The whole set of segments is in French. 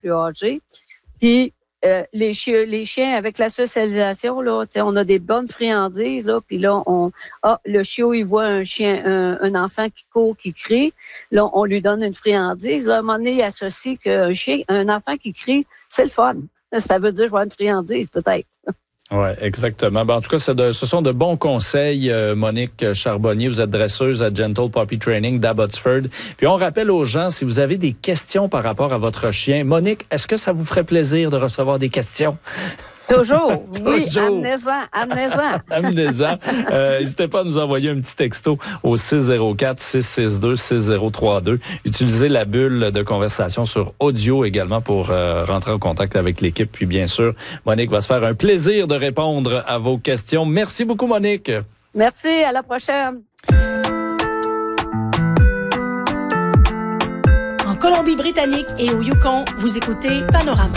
plus âgés. Puis les chiens, avec la socialisation, là, on a des bonnes friandises, là, puis là, le chiot, il voit un enfant qui court, qui crie, là, on lui donne une friandise. Là, à un moment donné, il associe un enfant qui crie, c'est le fun. Ça veut dire, je vois une friandise, peut-être. Oui, exactement. En tout cas, ce sont de bons conseils, Monique Charbonnier. Vous êtes dresseuse à Gentle Puppy Training d'Abbotsford. Puis on rappelle aux gens, si vous avez des questions par rapport à votre chien, Monique, est-ce que ça vous ferait plaisir de recevoir des questions? Toujours, oui, amenez-en. Amenez-en. N'hésitez pas à nous envoyer un petit texto au 604-662-6032. Utilisez la bulle de conversation sur audio également pour rentrer en contact avec l'équipe. Puis bien sûr, Monique va se faire un plaisir de répondre à vos questions. Merci beaucoup, Monique. Merci, à la prochaine. En Colombie-Britannique et au Yukon, vous écoutez Panorama.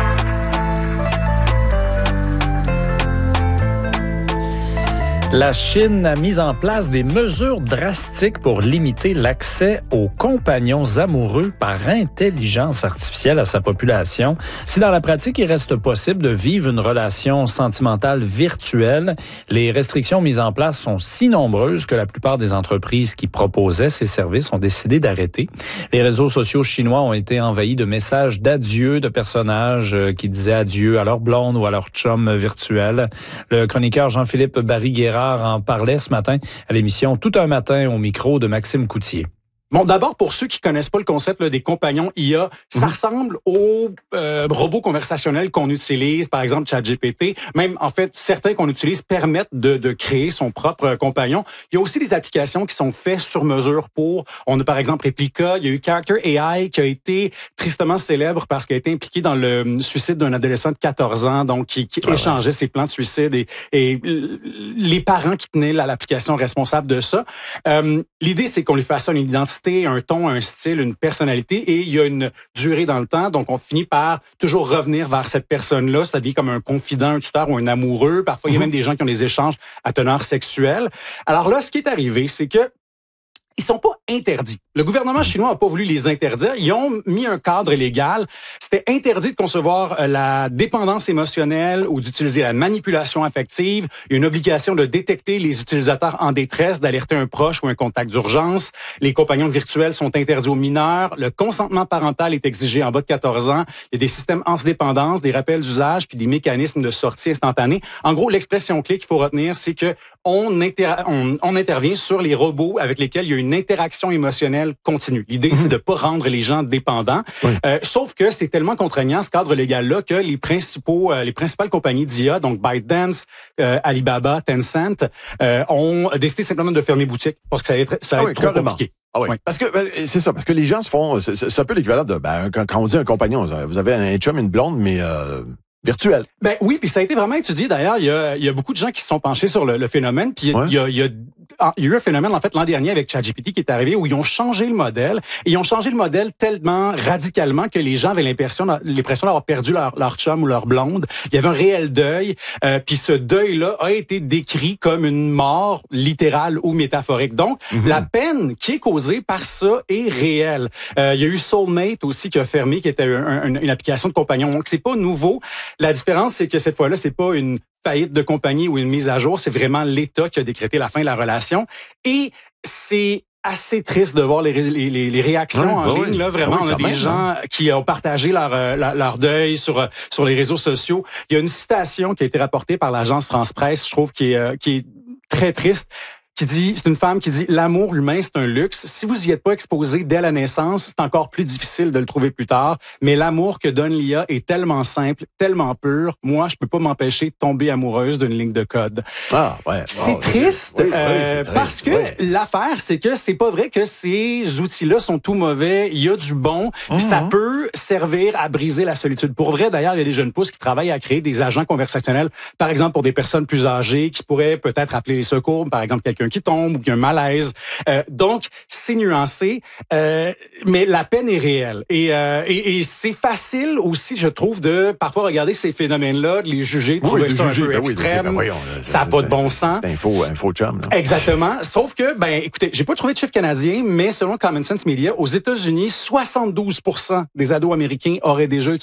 La Chine a mis en place des mesures drastiques pour limiter l'accès aux compagnons amoureux par intelligence artificielle à sa population. Si dans la pratique, il reste possible de vivre une relation sentimentale virtuelle, les restrictions mises en place sont si nombreuses que la plupart des entreprises qui proposaient ces services ont décidé d'arrêter. Les réseaux sociaux chinois ont été envahis de messages d'adieu de personnages qui disaient adieu à leur blonde ou à leur chum virtuel. Le chroniqueur Jean-Philippe Barry-Guerrard en parlait ce matin à l'émission Tout un matin au micro de Maxime Coutier. Bon, d'abord, pour ceux qui connaissent pas le concept des compagnons IA, ça ressemble aux robots conversationnels qu'on utilise, par exemple ChatGPT. Même, en fait, certains qu'on utilise permettent de créer son propre compagnon. Il y a aussi des applications qui sont faites sur mesure pour. On a par exemple Replica, il y a eu Character AI qui a été tristement célèbre parce qu'il a été impliqué dans le suicide d'un adolescent de 14 ans, donc qui échangeait ses plans de suicide et les parents qui tenaient l'application responsable de ça. L'idée, c'est qu'on lui fasse une identité, un ton, un style, une personnalité, et il y a une durée dans le temps, donc on finit par toujours revenir vers cette personne-là, ça devient comme un confident, un tuteur ou un amoureux, parfois il y a même des gens qui ont des échanges à teneur sexuelle. Alors là, ce qui est arrivé, c'est que ils sont pas interdits. Le gouvernement chinois n'a pas voulu les interdire. Ils ont mis un cadre légal. C'était interdit de concevoir la dépendance émotionnelle ou d'utiliser la manipulation affective. Il y a une obligation de détecter les utilisateurs en détresse, d'alerter un proche ou un contact d'urgence. Les compagnons virtuels sont interdits aux mineurs. Le consentement parental est exigé en bas de 14 ans. Il y a des systèmes anti-dépendance, des rappels d'usage, puis des mécanismes de sortie instantanée. En gros, l'expression clé qu'il faut retenir, c'est que on intervient sur les robots avec lesquels il y a une interaction émotionnelle continue. L'idée, c'est de pas rendre les gens dépendants. Oui. Sauf que c'est tellement contraignant, ce cadre légal-là, que les principales compagnies d'IA, donc ByteDance, Alibaba, Tencent, ont décidé simplement de fermer boutique parce que ça va être trop compliqué. Ah oui. Parce que c'est ça, parce que les gens se font, c'est un peu l'équivalent de quand on dit un compagnon, vous avez un chum, une blonde, mais virtuel. Ben oui, puis ça a été vraiment étudié d'ailleurs. Il y a beaucoup de gens qui se sont penchés sur le phénomène, puis il y a eu un phénomène en fait l'an dernier avec ChatGPT qui est arrivé où ils ont changé le modèle. Et ils ont changé le modèle tellement radicalement que les gens avaient l'impression d'avoir perdu leur chum ou leur blonde. Il y avait un réel deuil, puis ce deuil-là a été décrit comme une mort littérale ou métaphorique. Donc la peine qui est causée par ça est réelle. Il y a eu Soulmate aussi qui a fermé, qui était une application de compagnon. Donc c'est pas nouveau. La différence, c'est que cette fois-là, c'est pas une faillite de compagnie ou une mise à jour, c'est vraiment l'État qui a décrété la fin de la relation. Et c'est assez triste de voir les réactions en ligne. Là, vraiment, on a des gens qui ont partagé leur deuil sur les réseaux sociaux. Il y a une citation qui a été rapportée par l'agence France Presse, je trouve, qui est très triste. C'est une femme qui dit « L'amour humain, c'est un luxe. Si vous y êtes pas exposé dès la naissance, c'est encore plus difficile de le trouver plus tard. Mais l'amour que donne l'IA est tellement simple, tellement pur. Moi, je peux pas m'empêcher de tomber amoureuse d'une ligne de code. » Ah, ouais. C'est triste, parce que l'affaire, c'est que c'est pas vrai que ces outils-là sont tout mauvais. Il y a du bon. Ça peut servir à briser la solitude. Pour vrai, d'ailleurs, il y a des jeunes pousses qui travaillent à créer des agents conversationnels, par exemple pour des personnes plus âgées qui pourraient peut-être appeler les secours, par exemple quelqu'un qui tombe ou qu'il y a un malaise. Donc, c'est nuancé, mais la peine est réelle. Et c'est facile aussi, je trouve, de parfois regarder ces phénomènes-là, de les juger, de trouver ça un peu extrême. Ça n'a pas de bon sens. C'est info chum. Là. Exactement. Sauf que, écoutez, j'ai pas trouvé de chiffre canadien, mais selon Common Sense Media, aux États-Unis, 72% des ados américains auraient déjà utilisé